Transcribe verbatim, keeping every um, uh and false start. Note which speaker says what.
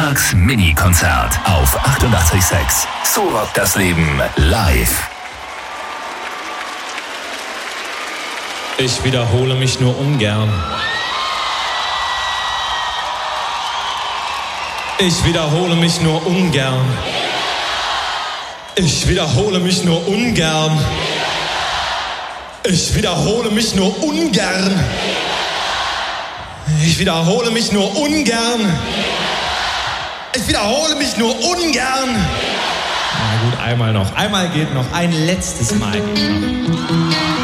Speaker 1: Geburtstags-Mini-Konzert auf achtundachtzig Komma sechs. So rockt das Leben live.
Speaker 2: Ich wiederhole mich nur ungern. Ich wiederhole mich nur ungern. Ich wiederhole mich nur ungern. Ich wiederhole mich nur ungern. Ich wiederhole mich nur ungern. Ich wiederhole mich nur ungern. Na gut, einmal noch. Einmal geht noch. Ein letztes Mal geht noch.